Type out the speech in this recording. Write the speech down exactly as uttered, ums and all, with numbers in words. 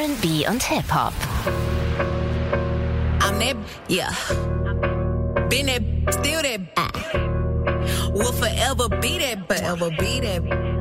R and B und Hip-Hop. I'm that, yeah. Been that, still that. Will forever be that, forever be that.